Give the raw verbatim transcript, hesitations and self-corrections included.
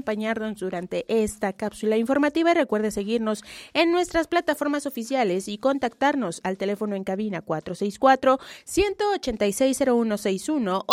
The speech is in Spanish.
acompañarnos durante esta cápsula informativa. Recuerde seguirnos en nuestras plataformas oficiales y contactarnos al teléfono en cabina cuatro seis cuatro, uno ocho seis, cero uno seis uno